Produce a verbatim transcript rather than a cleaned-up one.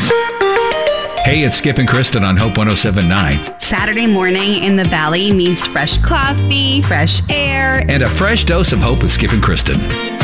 Hey, it's Skip and Kristen on Hope one oh seven point nine. Saturday morning in the Valley means fresh coffee, fresh air, and a fresh dose of hope with Skip and Kristen.